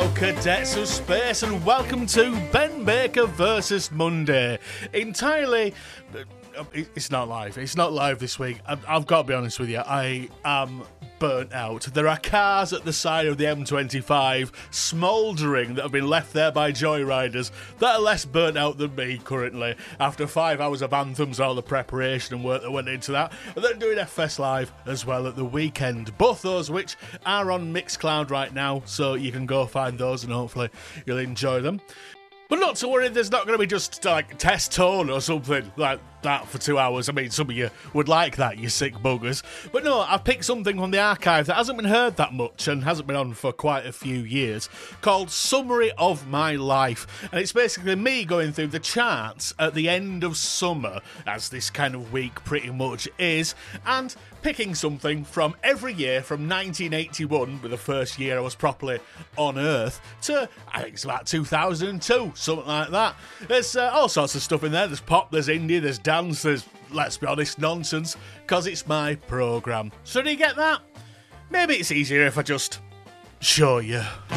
Hello, cadets of space, and welcome to Ben Baker versus Monday. Entirely... It's not live. It's not live this week. I've got to be honest with you. I am burnt out. There are cars at the side of the M25 smouldering that have been left there by joyriders that are less burnt out than me currently after 5 hours of anthems, all the preparation and work that went into that, and then doing FS Live as well at the weekend. Both those which are on Mixcloud right now, so you can go find those and hopefully you'll enjoy them. But not to worry, there's not going to be just like test tone or something like that for 2 hours. I mean, some of you would like that, you sick buggers. But no, I've picked something from the archive that hasn't been heard that much and hasn't been on for quite a few years, called Summary of My Life. And it's basically me going through the charts at the end of summer, as this kind of week pretty much is, and picking something from every year from 1981, with the first year I was properly on Earth, to, I think it's about 2002, something like that. There's all sorts of stuff in there. There's pop, there's indie, there's dance, there's, let's be honest, nonsense, because it's my programme. So do you get that? Maybe it's easier if I just show you.